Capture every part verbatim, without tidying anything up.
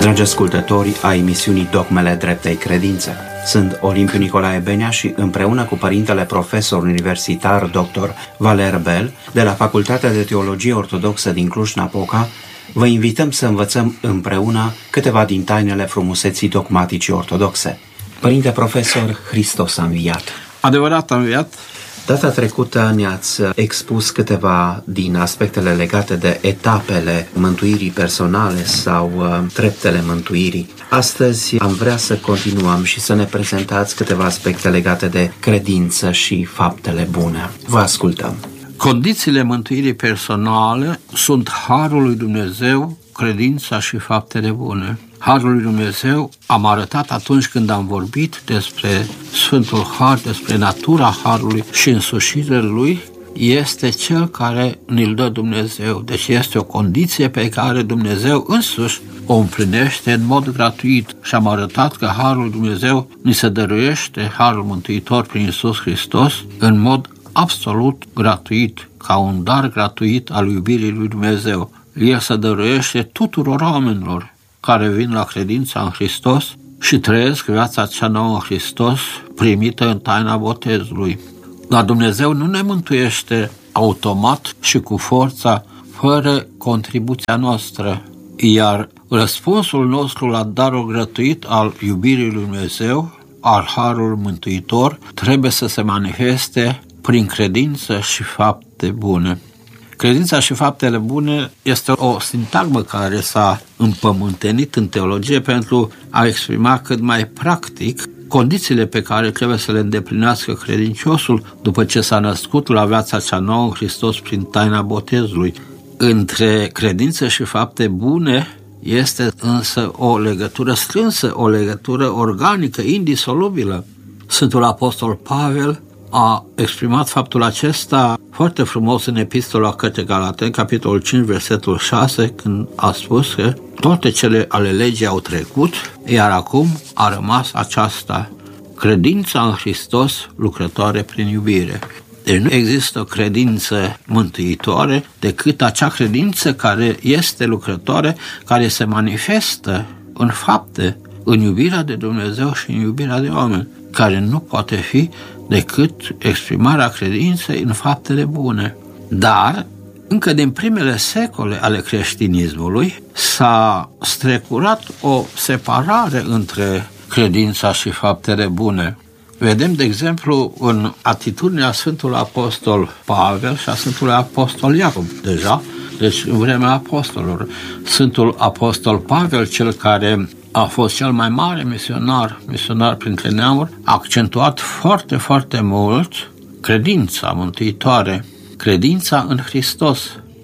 Dragi ascultători ai emisiunii Dogmele Dreptei Credințe, sunt Olimpiu Nicolae Benea și împreună cu părintele profesor universitar doctor Valer Bel de la Facultatea de Teologie Ortodoxă din Cluj-Napoca, vă invităm să învățăm împreună câteva din tainele frumuseții dogmaticii ortodoxe. Părinte profesor, Hristos a înviat. Adevărat a înviat. Data trecută ne-ați expus câteva din aspectele legate de etapele mântuirii personale sau uh, treptele mântuirii. Astăzi am vrea să continuăm și să ne prezentați câteva aspecte legate de credință și faptele bune. Vă ascultăm. Condițiile mântuirii personale sunt harul lui Dumnezeu, credința și faptele bune. Harul lui Dumnezeu am arătat atunci când am vorbit despre Sfântul Har, despre natura Harului și însușirea Lui, este Cel care ne-l dă Dumnezeu. Deci este o condiție pe care Dumnezeu însuși o împlinește în mod gratuit. Și am arătat că Harul lui Dumnezeu ni se dăruiește, Harul Mântuitor prin Iisus Hristos, în mod absolut gratuit, ca un dar gratuit al iubirii lui Dumnezeu. El se dăruiește tuturor oamenilor care vin la credința în Hristos și trăiesc viața cea nouă în Hristos, primită în taina botezului. Dar Dumnezeu nu ne mântuiește automat și cu forța, fără contribuția noastră, iar răspunsul nostru la darul gratuit al iubirii lui Dumnezeu, al Harului Mântuitor, trebuie să se manifeste prin credință și fapte bune. Credința și faptele bune este o sintagmă care s-a împământenit în teologie pentru a exprima cât mai practic condițiile pe care trebuie să le îndeplinească credinciosul după ce s-a născut la viața cea nouă în Hristos prin taina botezului. Între credință și fapte bune este însă o legătură strânsă, o legătură organică, indisolubilă. Sfântul Apostol Pavel a exprimat faptul acesta foarte frumos în epistola către Galateni, capitolul cinci, versetul șase, când a spus că toate cele ale legii au trecut, iar acum a rămas aceasta, credința în Hristos lucrătoare prin iubire. Deci nu există o credință mântuitoare decât acea credință care este lucrătoare, care se manifestă în fapte, în iubirea de Dumnezeu și în iubirea de oameni, care nu poate fi decât exprimarea credinței în faptele bune. Dar, încă din primele secole ale creștinismului, s-a strecurat o separare între credința și faptele bune. Vedem, de exemplu, în atitudinea Sfântului Apostol Pavel și a Sfântului Apostol Iacob, deja, deci în vremea apostolilor. Sfântul Apostol Pavel, cel care a fost cel mai mare misionar, misionar printre neamuri, a accentuat foarte, foarte mult credința mântuitoare, credința în Hristos,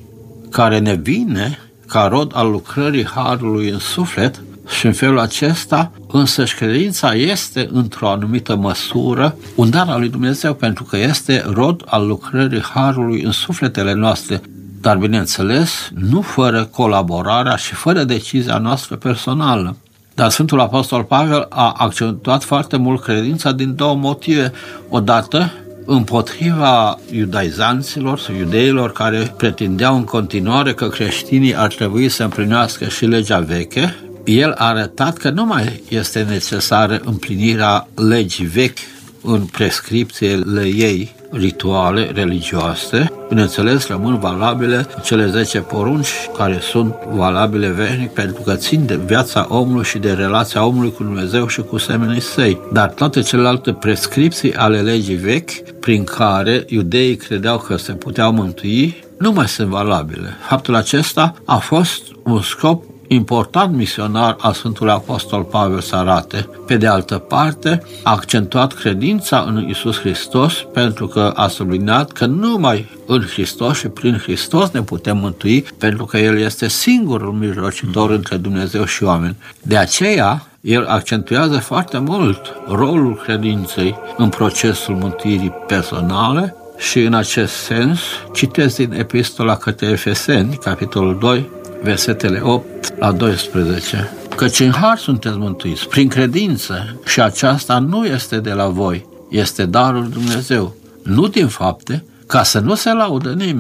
care ne vine ca rod al lucrării Harului în suflet și în felul acesta însăși credința este într-o anumită măsură un dar al lui Dumnezeu, pentru că este rod al lucrării Harului în sufletele noastre, dar bineînțeles nu fără colaborarea și fără decizia noastră personală. Dar Sfântul Apostol Pavel a accentuat foarte mult credința din două motive. Odată, împotriva iudaizanților sau iudeilor care pretindeau în continuare că creștinii ar trebui să împlinească și legea veche, el a arătat că nu mai este necesară împlinirea legii vechi în prescripțiile ei rituale, religioase. Bineînțeles, rămân valabile cele zece porunci care sunt valabile veșnic pentru că țin de viața omului și de relația omului cu Dumnezeu și cu semenii săi. Dar toate celelalte prescripții ale legii vechi, prin care iudeii credeau că se puteau mântui, nu mai sunt valabile. Faptul acesta a fost un scop important misionar al Sfântului Apostol Pavel să arate. Pe de altă parte, a accentuat credința în Iisus Hristos pentru că a subliniat că numai în Hristos și prin Hristos ne putem mântui, pentru că El este singurul mijlocitor între Dumnezeu și oameni. De aceea, el accentuează foarte mult rolul credinței în procesul mântuirii personale și în acest sens citesc din epistola către Efeseni, capitolul doi, versetele opt la doisprezece. Căci în har sunteți mântuiți, prin credință, și aceasta nu este de la voi, este darul Dumnezeu, nu din fapte, ca să nu se laudă nimeni,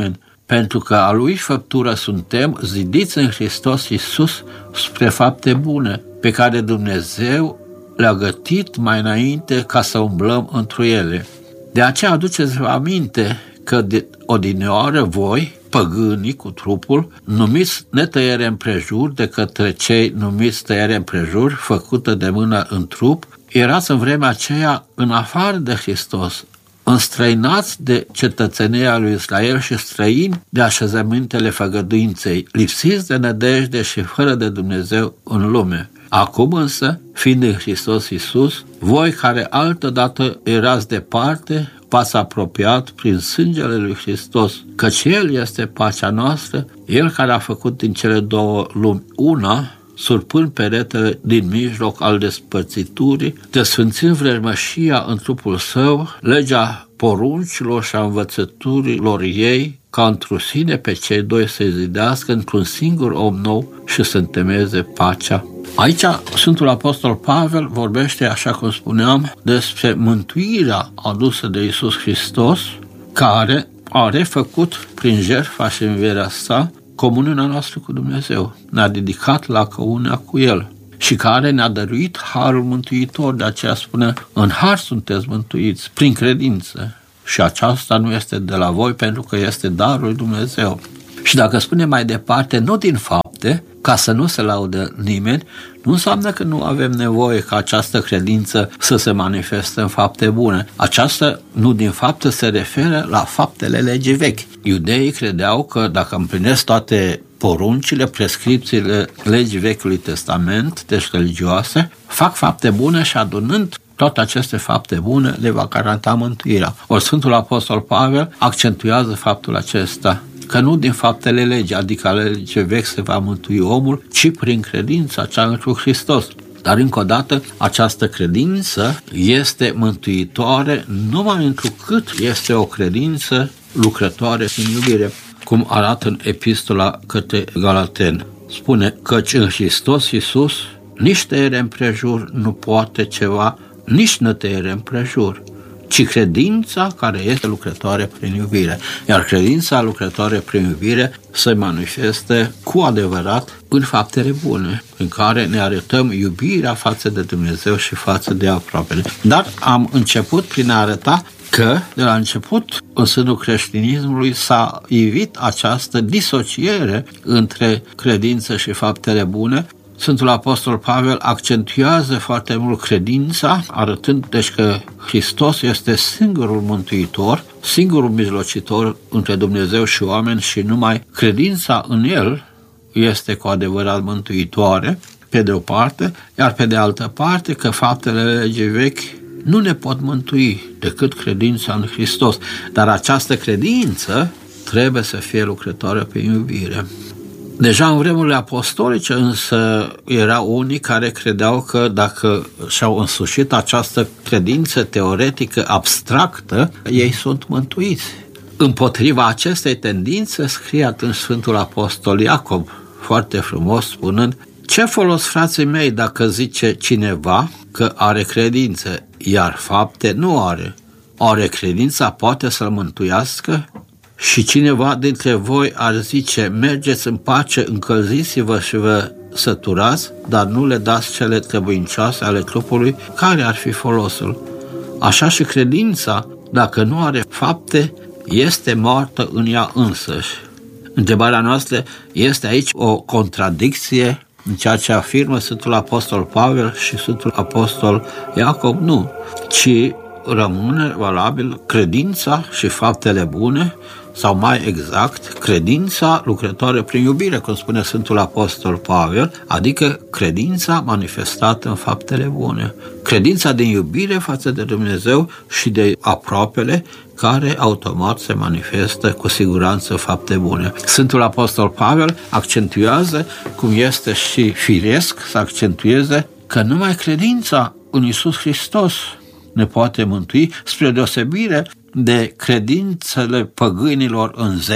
pentru că a Lui făptură suntem, zidiți în Hristos Iisus spre fapte bune, pe care Dumnezeu le-a gătit mai înainte ca să umblăm întru ele. De aceea aduceți-vă aminte că de odinioară voi, păgânii cu trupul, numiți netăiere împrejur de către cei numiți tăiere împrejur, făcută de mână în trup, erați în vremea aceea în afară de Hristos, înstrăinați de cetățenia lui Israel și străini de așezămintele făgăduinței, lipsiți de nădejde și fără de Dumnezeu în lume. Acum însă, fiind în Hristos Iisus, voi care altădată erați departe, v-ați apropiat prin sângele lui Hristos, căci El este pacea noastră, El care a făcut din cele două lumi una, surpând peretele din mijloc al despărțiturii, desfânțind vrăjmășia în trupul Său, legea poruncilor și a învățăturilor ei, ca într-o sine pe cei doi să-i zidească într-un singur om nou și să întemeieze pacea. Aici Sfântul Apostol Pavel vorbește, așa cum spuneam, despre mântuirea adusă de Iisus Hristos, care a refăcut prin jertfa și învierea sa comuniunea noastră cu Dumnezeu, ne-a dedicat la căunea cu El și care ne-a dăruit harul mântuitor. De aceea spune, în har sunteți mântuiți prin credință și aceasta nu este de la voi, pentru că este darul lui Dumnezeu. Și dacă spune mai departe, nu din fapte, ca să nu se laudă nimeni, nu înseamnă că nu avem nevoie ca această credință să se manifeste în fapte bune. Aceasta nu din fapte se referă la faptele legii vechi. Iudeii credeau că dacă împlinesc toate poruncile, prescripțiile legii Vechiului Testament, deci religioase, fac fapte bune și adunând toate aceste fapte bune le va garanta mântuirea. Ori Sfântul Apostol Pavel accentuează faptul acesta, că nu din faptele legii, adică ale legii vechi, se va mântui omul, ci prin credința cea întru Hristos. Dar încă o dată, această credință este mântuitoare numai întrucât este o credință lucrătoare în iubire, cum arată în epistola către Galateni. Spune, căci în Hristos Iisus nici tăiere împrejur nu poate ceva, nici nătăiere împrejur, ci credința care este lucrătoare prin iubire. Iar credința lucrătoare prin iubire se manifeste cu adevărat în faptele bune, în care ne arătăm iubirea față de Dumnezeu și față de aproapele. Dar am început prin a arăta că, de la început, în sânul creștinismului s-a ivit această disociere între credință și faptele bune. Sfântul Apostol Pavel accentuează foarte mult credința, arătând deci că Hristos este singurul mântuitor, singurul mijlocitor între Dumnezeu și oameni și numai credința în El este cu adevărat mântuitoare, pe de o parte, iar pe de altă parte că faptele legii vechi nu ne pot mântui decât credința în Hristos, dar această credință trebuie să fie lucrătoare pe iubire. Deja în vremurile apostolice însă erau unii care credeau că dacă și-au însușit această credință teoretică abstractă, ei sunt mântuiți. Împotriva acestei tendințe scrie atunci Sfântul Apostol Iacob, foarte frumos, spunând: ce folos, frații mei, dacă zice cineva că are credință, iar fapte nu are? Oare credința poate să-l mântuiască? Și cineva dintre voi ar zice: mergeți în pace, încălziți-vă și vă săturați, dar nu le dați cele trebuincioase ale trupului, care ar fi folosul? Așa și credința, dacă nu are fapte, este moartă în ea însăși. Întrebarea noastră este aici o contradicție în ceea ce afirmă Sfântul Apostol Pavel și Sfântul Apostol Iacob? Nu, ci rămâne valabil credința și faptele bune, sau mai exact, credința lucrătoare prin iubire, cum spune Sfântul Apostol Pavel, adică credința manifestată în faptele bune. Credința din iubire față de Dumnezeu și de aproapele, care automat se manifestă cu siguranță fapte bune. Sfântul Apostol Pavel accentuează, cum este și firesc să accentueze, că numai credința în Iisus Hristos ne poate mântui, spre deosebire de credințele păgânilor în zei,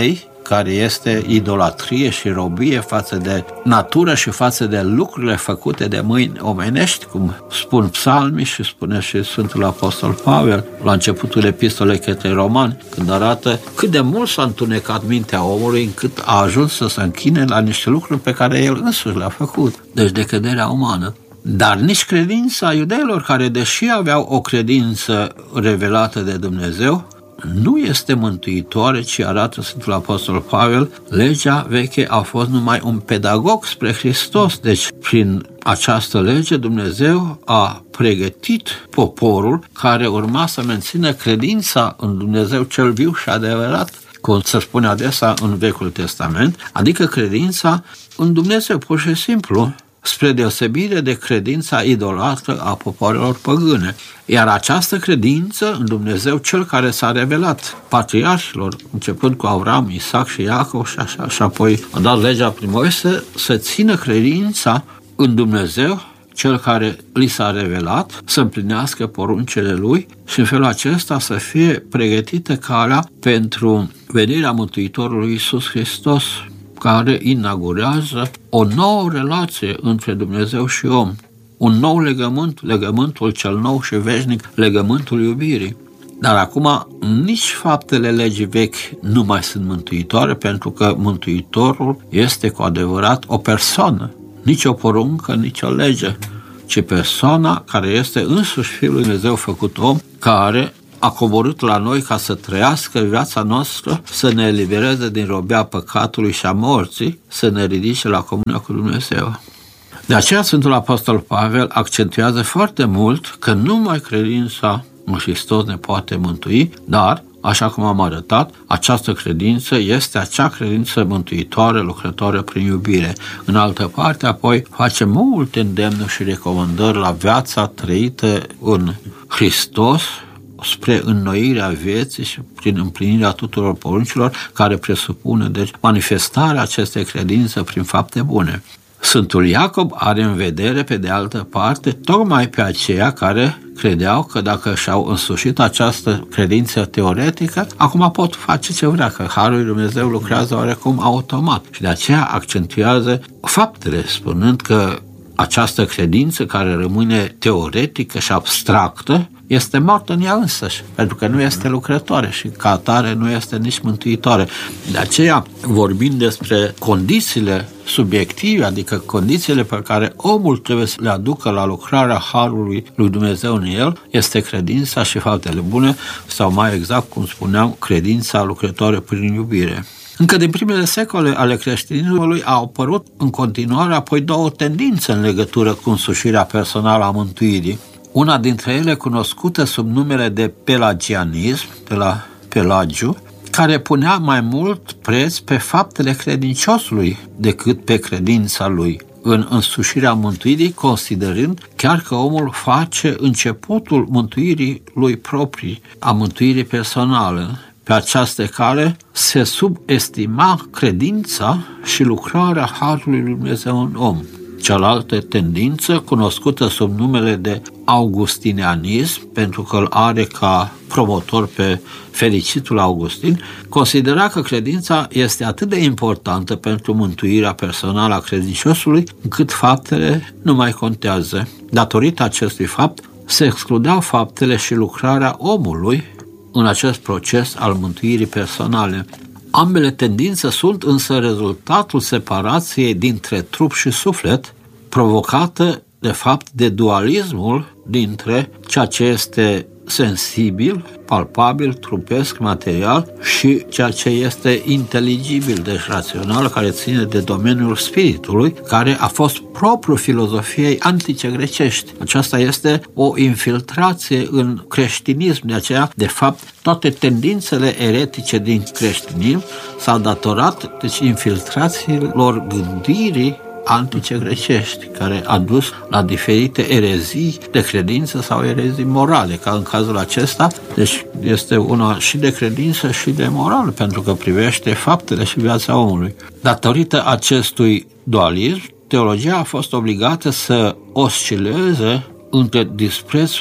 care este idolatrie și robie față de natură și față de lucrurile făcute de mâini omenești, cum spun psalmii și spune și Sfântul Apostol Pavel la începutul epistolei către romani, când arată cât de mult s-a întunecat mintea omului încât a ajuns să se închine la niște lucruri pe care el însuși le-a făcut. Deci decăderea umană. Dar nici credința iudeilor, care deși aveau o credință revelată de Dumnezeu, nu este mântuitoare, ci arată Sfântul Apostol Pavel, legea veche a fost numai un pedagog spre Hristos. Deci, prin această lege, Dumnezeu a pregătit poporul care urma să mențină credința în Dumnezeu cel viu și adevărat, cum se spune adesea în Vechiul Testament, adică credința în Dumnezeu, pur și simplu, spre deosebire de credința idolatră a popoarelor păgâne. Iar această credință în Dumnezeu, cel care s-a revelat patriarhilor, începând cu Avram, Isaac și Iacov și așa, și apoi a dat legea prin Moise, să țină credința în Dumnezeu, cel care li s-a revelat, să împlinească poruncile lui și în felul acesta să fie pregătită calea pentru venirea Mântuitorului Iisus Hristos, care inaugurează o nouă relație între Dumnezeu și om, un nou legământ, legământul cel nou și veșnic, legământul iubirii. Dar acum nici faptele legii vechi nu mai sunt mântuitoare, pentru că Mântuitorul este cu adevărat o persoană, nici o poruncă, nici o lege, ci persoana care este însuși Fiul lui Dumnezeu făcut om, care a coborât la noi ca să trăiască viața noastră, să ne elibereze din robia păcatului și a morții, să ne ridice la comunia cu Dumnezeu. De aceea Sfântul Apostol Pavel accentuează foarte mult că numai credința în Hristos ne poate mântui, dar, așa cum am arătat, această credință este acea credință mântuitoare, lucrătoare prin iubire. În altă parte, apoi, face multe îndemnuri și recomandări la viața trăită în Hristos, spre înnoirea vieții și prin împlinirea tuturor poruncilor, care presupune, deci, manifestarea acestei credințe prin fapte bune. Sfântul Iacob are în vedere, pe de altă parte, tocmai pe aceia care credeau că dacă și-au însușit această credință teoretică, acum pot face ce vrea, că Harul lui Dumnezeu lucrează oarecum automat. Și de aceea accentuează faptele, spunând că această credință care rămâne teoretică și abstractă este moartă în ea însăși, pentru că nu este lucrătoare și ca atare nu este nici mântuitoare. De aceea, vorbind despre condițiile subiective, adică condițiile pe care omul trebuie să le aducă la lucrarea Harului lui Dumnezeu în el, este credința și faptele bune, sau mai exact, cum spuneam, credința lucrătoare prin iubire. Încă din primele secole ale creștinismului au apărut în continuare apoi două tendințe în legătură cu însușirea personală a mântuirii. Una dintre ele, cunoscută sub numele de pelagianism, de la Pelagiu, care punea mai mult preț pe faptele credinciosului decât pe credința lui în însușirea mântuirii, considerând chiar că omul face începutul mântuirii lui proprii, a mântuirii personale. Pe această cale se subestima credința și lucrarea Harului lui Dumnezeu în om. Cealaltă tendință, cunoscută sub numele de augustinianism, pentru că îl are ca promotor pe fericitul Augustin, considera că credința este atât de importantă pentru mântuirea personală a credinciosului, încât faptele nu mai contează. Datorită acestui fapt, se excludeau faptele și lucrarea omului în acest proces al mântuirii personale. Ambele tendințe sunt însă rezultatul separației dintre trup și suflet, provocată de fapt de dualismul dintre ceea ce este sensibil, palpabil, trupesc, material și ceea ce este inteligibil, deci rațional, care ține de domeniul spiritului, care a fost propriu filozofiei antice grecești. Aceasta este o infiltrație în creștinism, de aceea, de fapt, toate tendințele eretice din creștinism s-au datorat, deci, infiltrațiilor gândirii antice grecești, care a dus la diferite erezii de credință sau erezii morale, ca în cazul acesta, deci este una și de credință și de morală, pentru că privește faptele și viața omului. Datorită acestui dualism, teologia a fost obligată să oscileze între disprețul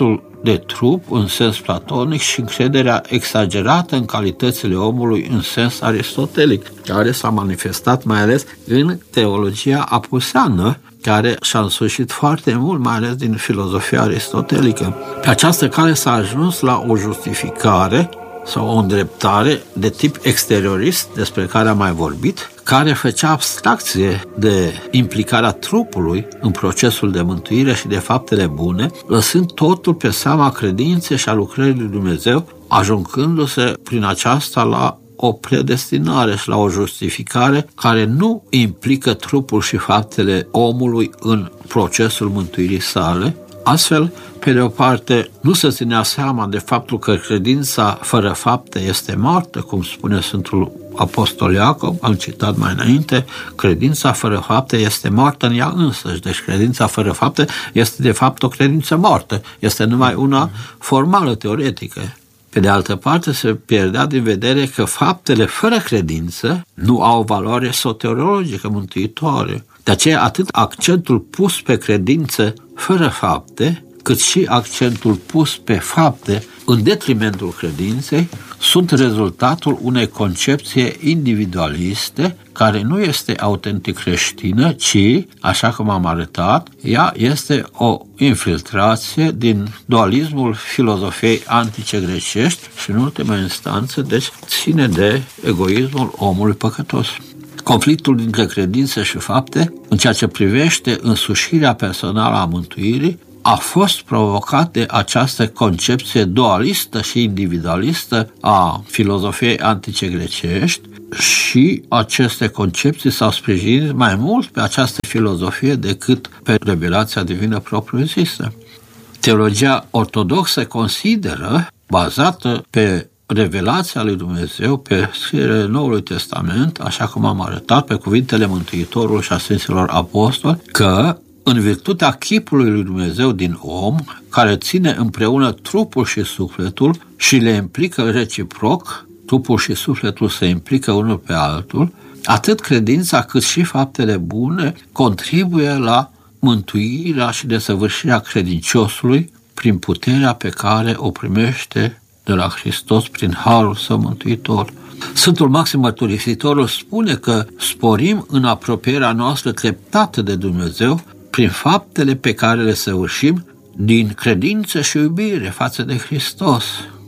de trup în sens platonic și încrederea exagerată în calitățile omului în sens aristotelic, care s-a manifestat mai ales în teologia apuseană, care și-a însușit foarte mult, mai ales din filozofia aristotelică. Pe această cale s-a ajuns la o justificare sau o îndreptare de tip exteriorist, despre care am mai vorbit, care făcea abstracție de implicarea trupului în procesul de mântuire și de faptele bune, lăsând totul pe seama credinței și a lucrării lui Dumnezeu, ajungându-se prin aceasta la o predestinare și la o justificare care nu implică trupul și faptele omului în procesul mântuirii sale. Astfel, pe de o parte, nu se ținea seama de faptul că credința fără fapte este moartă, cum spune Sfântul Apostol Iacov, am citat mai înainte, credința fără fapte este moartă în ea însăși. Deci credința fără fapte este de fapt o credință moartă, este numai una formală, teoretică. Pe de altă parte, se pierdea din vedere că faptele fără credință nu au valoare soteriologică mântuitoare. De aceea, atât accentul pus pe credință fără fapte, cât și accentul pus pe fapte în detrimentul credinței, sunt rezultatul unei concepții individualiste care nu este autentic creștină, ci, așa cum am arătat, ea este o infiltrație din dualismul filozofiei antice grecești și, în ultima instanță, deci, ține de egoismul omului păcătos. Conflictul dintre credință și fapte, în ceea ce privește însușirea personală a mântuirii, a fost provocat de această concepție dualistă și individualistă a filozofiei antice grecești și aceste concepții s-au sprijinit mai mult pe această filozofie decât pe revelația divină propriu-zisă. Teologia ortodoxă consideră, bazată pe revelația lui Dumnezeu, pe scrierile Noului Testament, așa cum am arătat, pe cuvintele Mântuitorului și a Sfinților Apostoli, că în virtutea chipului lui Dumnezeu din om, care ține împreună trupul și sufletul și le implică reciproc, trupul și sufletul se implică unul pe altul, atât credința cât și faptele bune contribuie la mântuirea și desăvârșirea credinciosului prin puterea pe care o primește de la Hristos prin harul său mântuitor. Sfântul Maxim Mărturisitorul spune că sporim în apropierea noastră treptată de Dumnezeu prin faptele pe care le săvârșim din credință și iubire față de Hristos.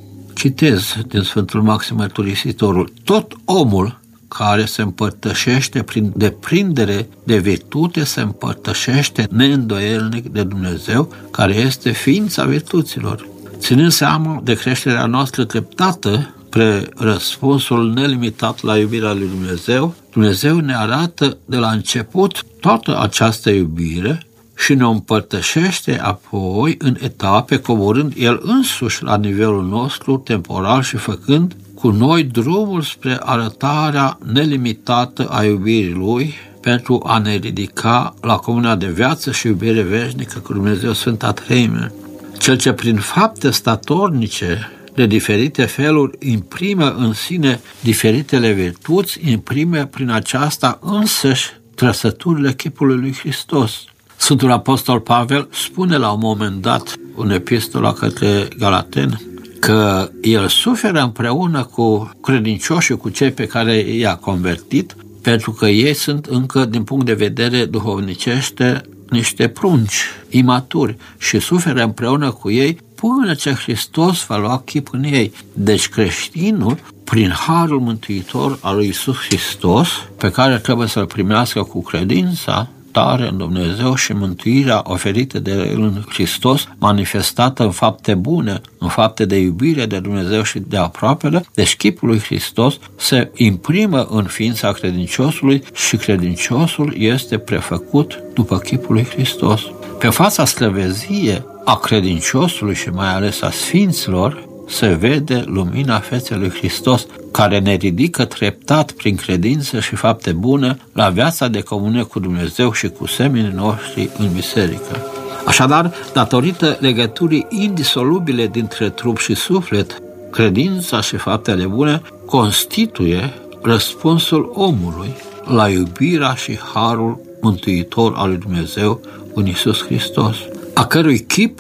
Citez din Sfântul Maxim Mărturisitorul: tot omul care se împărtășește prin deprindere de virtute se împărtășește neîndoielnic de Dumnezeu, care este ființa virtuților. Ținând seama de creșterea noastră treptată spre răspunsul nelimitat la iubirea lui Dumnezeu, Dumnezeu ne arată de la început toată această iubire și ne împărtășește apoi în etape, coborând El însuși la nivelul nostru temporal și făcând cu noi drumul spre arătarea nelimitată a iubirii Lui, pentru a ne ridica la comunia de viață și iubire veșnică cu Dumnezeu Sfânta Treime. Cel ce prin fapte statornice de diferite feluri imprime în sine diferitele virtuți, imprime prin aceasta însăși trăsăturile chipului lui Hristos. Sfântul Apostol Pavel spune la un moment dat în epistola către Galateni că el suferă împreună cu credincioșii, cu cei pe care i-a convertit, pentru că ei sunt încă, din punct de vedere duhovnicește, niște prunci imaturi și suferă împreună cu ei până ce Hristos va lua chip în ei. Deci creștinul, prin harul mântuitor al lui Iisus Hristos, pe care trebuie să-l primească cu credința tare în Dumnezeu și mântuirea oferită de El în Hristos, manifestată în fapte bune, în fapte de iubire de Dumnezeu și de aproapele, deci chipul lui Hristos se imprimă în ființa credinciosului și credinciosul este prefăcut după chipul lui Hristos. Pe fața slăvezie a credinciosului și mai ales a sfinților se vede lumina feței lui Hristos, care ne ridică treptat prin credință și fapte bune la viața de comunie cu Dumnezeu și cu semenii noștri în biserică. Așadar, datorită legăturii indisolubile dintre trup și suflet, credința și faptele bune constituie răspunsul omului la iubirea și harul mântuitor al lui Dumnezeu în Iisus Hristos, a cărui chip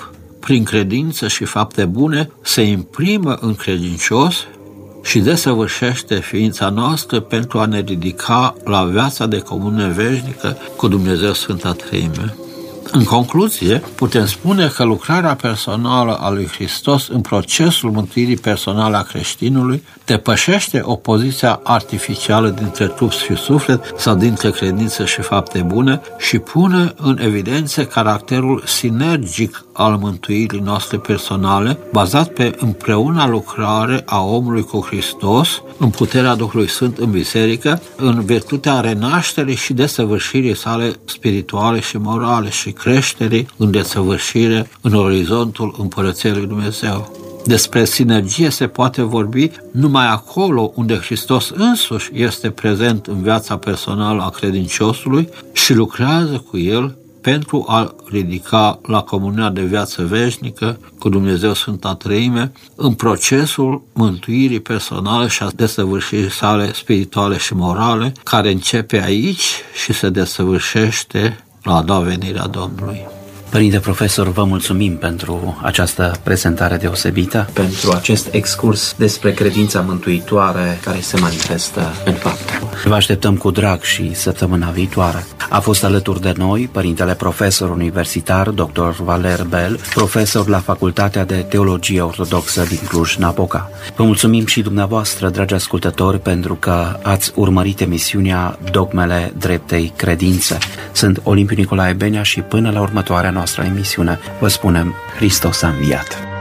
prin credință și fapte bune, se imprimă în credincios și desăvârșește ființa noastră pentru a ne ridica la viața de comuniune veșnică cu Dumnezeu Sfânta Treime. În concluzie, putem spune că lucrarea personală a lui Hristos în procesul mântuirii personale a creștinului depășește opoziția artificială dintre trup și suflet sau dintre credință și fapte bune și pune în evidență caracterul sinergic al mântuirii noastre personale, bazat pe împreuna lucrare a omului cu Hristos, în puterea Duhului Sfânt în biserică, în virtutea renașterii și desăvârșirii sale spirituale și morale și creșterii în desăvârșire în orizontul Împărăției lui Dumnezeu. Despre sinergie se poate vorbi numai acolo unde Hristos însuși este prezent în viața personală a credinciosului și lucrează cu el pentru a ridica la comunia de viață veșnică cu Dumnezeu Sfânta Treime în procesul mântuirii personale și a desăvârșirii sale spirituale și morale, care începe aici și se desăvârșește la a doua venire a Domnului. Părinte profesor, vă mulțumim pentru această prezentare deosebită, pentru acest excurs despre credința mântuitoare care se manifestă în fapte. Vă așteptăm cu drag și săptămâna viitoare. A fost alături de noi părintele profesor universitar doctor Valer Bel, profesor la Facultatea de Teologie Ortodoxă din Cluj-Napoca. Vă mulțumim și dumneavoastră, dragi ascultători, pentru că ați urmărit emisiunea Dogmele Dreptei Credințe. Sunt Olimpiu Nicolae Benea și până la următoarea noastră emisiune vă spunem: Hristos a înviat!